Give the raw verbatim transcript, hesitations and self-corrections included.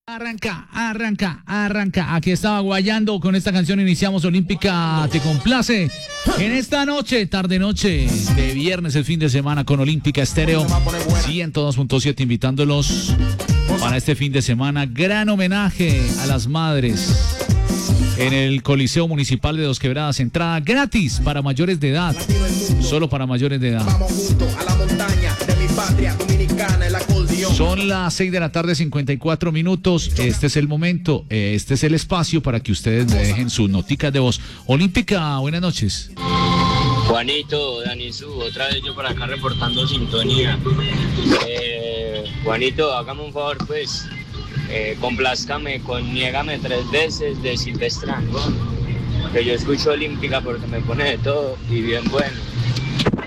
Arranca, arranca, arranca. Aquí estaba guayando con esta canción. Iniciamos Olímpica Te Complace. En esta noche, tarde noche de viernes, el fin de semana con Olímpica Estéreo ciento dos punto siete, invitándolos para este fin de semana. Gran homenaje a las madres en el Coliseo Municipal de Dos Quebradas. Entrada gratis para mayores de edad. Solo para mayores de edad. Vamos juntos a la montaña de mi patria dominicana, el acordeón. Son las seis de la tarde, cincuenta y cuatro minutos. Este es el momento, este es el espacio para que ustedes me dejen sus noticas de voz. Olímpica, buenas noches. Juanito, Dani Su, otra vez yo por acá reportando sintonía. Eh, Juanito, hágame un favor, pues, eh, complázcame con Niégame tres veces de Silvestre Angón, que yo escucho Olímpica porque me pone de todo y bien bueno.